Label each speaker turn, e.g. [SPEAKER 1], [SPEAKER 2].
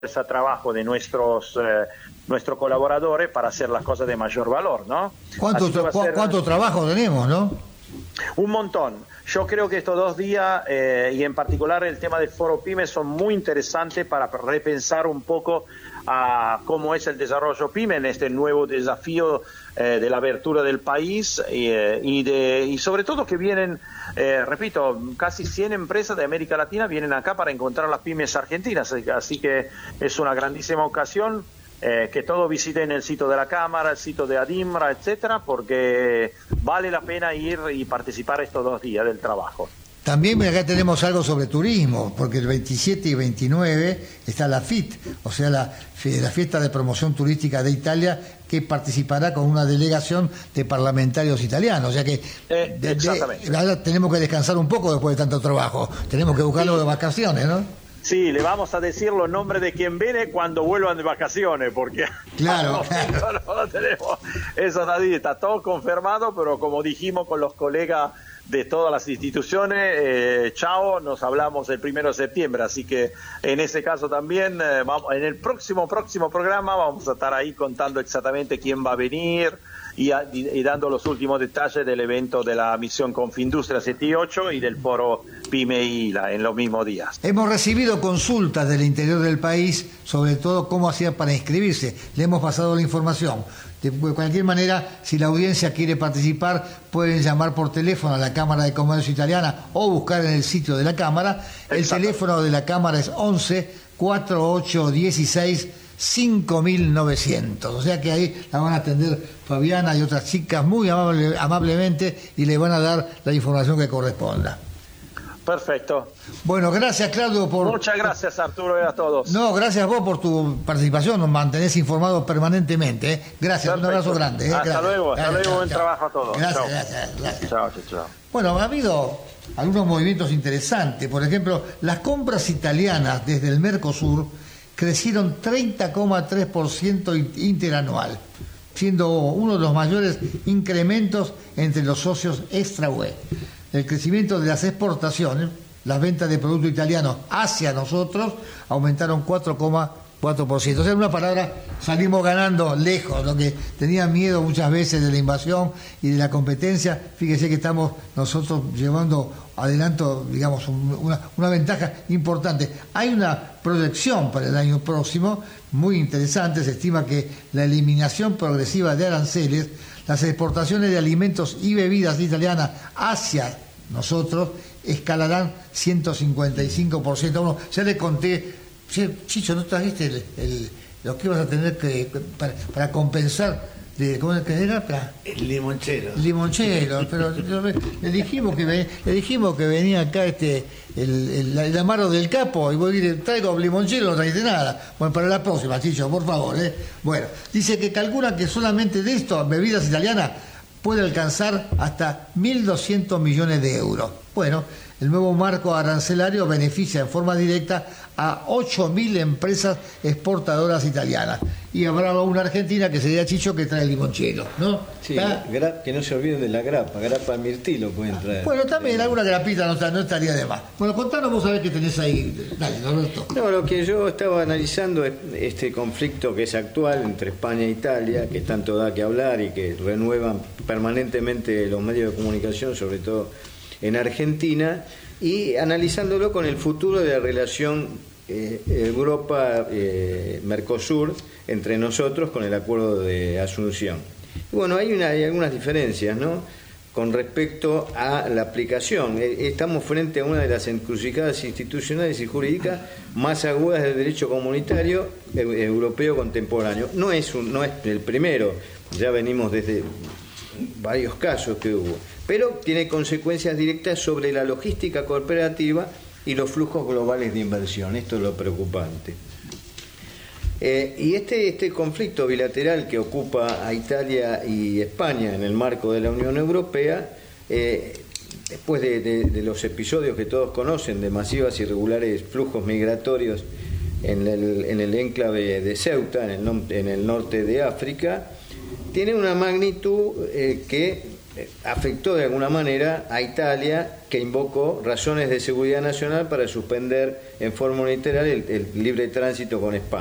[SPEAKER 1] ese trabajo de nuestros colaboradores para hacer las cosas de mayor valor, ¿no?
[SPEAKER 2] ¿Cuánto trabajo tenemos, no?
[SPEAKER 1] Un montón. Yo creo que estos 2 días, y en particular el tema del Foro PYME, son muy interesantes para repensar un poco a cómo es el desarrollo PYME en este nuevo desafío de la apertura del país y sobre todo que vienen, repito, casi 100 empresas de América Latina vienen acá para encontrar las pymes argentinas, así que es una grandísima ocasión. Que todos visiten el sitio de la Cámara, el sitio de Adimra, etcétera, porque vale la pena ir y participar estos 2 días del trabajo.
[SPEAKER 2] También acá tenemos algo sobre turismo, porque el 27 y 29 está la FIT, o sea, la Fiesta de Promoción Turística de Italia, que participará con una delegación de parlamentarios italianos. O sea que ahora tenemos que descansar un poco después de tanto trabajo. Tenemos que buscarlo de vacaciones, ¿no?
[SPEAKER 1] Sí, le vamos a decir los nombres de quien viene cuando vuelvan de vacaciones, porque
[SPEAKER 2] claro,
[SPEAKER 1] no tenemos eso, nadie está todo confirmado, pero como dijimos con los colegas de todas las instituciones, chao, nos hablamos el 1 de septiembre, así que en ese caso también, en el próximo programa vamos a estar ahí contando exactamente quién va a venir y dando los últimos detalles del evento de la misión Confindustria 7 y 8 y del foro PYME ILA en los mismos días.
[SPEAKER 2] Hemos recibido consultas del interior del país, sobre todo cómo hacían para inscribirse. Le hemos pasado la información. De cualquier manera, si la audiencia quiere participar, pueden llamar por teléfono a la Cámara de Comercio Italiana o buscar en el sitio de la Cámara. El teléfono de la Cámara es 11 4816 5900. O sea que ahí la van a atender Fabiana y otras chicas muy amablemente y le van a dar la información que corresponda.
[SPEAKER 1] Perfecto.
[SPEAKER 2] Bueno, gracias, Claudio.
[SPEAKER 1] Muchas gracias, Arturo, y a todos.
[SPEAKER 2] No, gracias a vos por tu participación, nos mantenés informados permanentemente. Gracias, perfecto. Un abrazo grande.
[SPEAKER 1] Hasta luego, buen
[SPEAKER 2] chao.
[SPEAKER 1] Trabajo a todos.
[SPEAKER 2] Gracias.
[SPEAKER 1] Chao.
[SPEAKER 2] Bueno, ha habido algunos movimientos interesantes. Por ejemplo, las compras italianas desde el Mercosur crecieron 30,3% interanual, siendo uno de los mayores incrementos entre los socios extra-UE. El crecimiento de las exportaciones, las ventas de productos italianos hacia nosotros, aumentaron 4,4%. O sea, en una palabra, salimos ganando lejos, lo que tenía miedo muchas veces de la invasión y de la competencia. Fíjese que estamos nosotros llevando adelanto, digamos, una ventaja importante. Hay una proyección para el año próximo muy interesante. Se estima que la eliminación progresiva de aranceles, las exportaciones de alimentos y bebidas italianas hacia nosotros escalarán 155%. Bueno, ya le conté, Chicho, ¿no trajiste lo que ibas a tener que para compensar? ¿Cómo era?
[SPEAKER 3] El limonchelo.
[SPEAKER 2] Limonchelo, pero le dijimos que venía acá el Amaro del Capo y vos dijiste, traigo limonchelo, no trajiste nada. Bueno, para la próxima, Chicho, por favor. Bueno, dice que calcula que solamente de esto, bebidas italianas, puede alcanzar hasta 1.200 millones de euros. Bueno, el nuevo marco arancelario beneficia en forma directa a 8.000 empresas exportadoras italianas. Y habrá una argentina que sería Chicho que trae el limonchelo, ¿no?
[SPEAKER 3] Sí, que no se olviden de la grapa mirtilo pueden traer.
[SPEAKER 2] Bueno, también alguna grapita no estaría de más. Bueno, contanos vos a ver qué tenés ahí. Dale, Norberto.
[SPEAKER 3] No, lo que yo estaba analizando es este conflicto que es actual entre España e Italia, que tanto da que hablar y que renuevan permanentemente los medios de comunicación, sobre todo en Argentina, y analizándolo con el futuro de la relación Europa-Mercosur entre nosotros con el acuerdo de Asunción. Y bueno, hay algunas diferencias, ¿no?, con respecto a la aplicación. Estamos frente a una de las encrucijadas institucionales y jurídicas más agudas del derecho comunitario europeo contemporáneo. No es el primero, ya venimos desde varios casos que hubo, pero tiene consecuencias directas sobre la logística cooperativa y los flujos globales de inversión. Esto es lo preocupante. Y este conflicto bilateral que ocupa a Italia y España en el marco de la Unión Europea, después de los episodios que todos conocen de masivas y irregulares flujos migratorios en el enclave de Ceuta, en el norte de África, tiene una magnitud que afectó de alguna manera a Italia, que invocó razones de seguridad nacional para suspender en forma unilateral el libre tránsito con España.